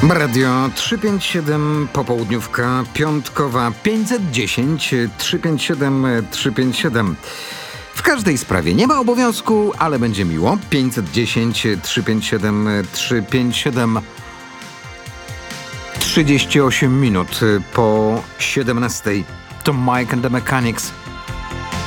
Radio 357, popołudniówka piątkowa 510 357 357. W każdej sprawie nie ma obowiązku, ale będzie miło. 510 357 357. 38 minut po 17. To Mike and the Mechanics.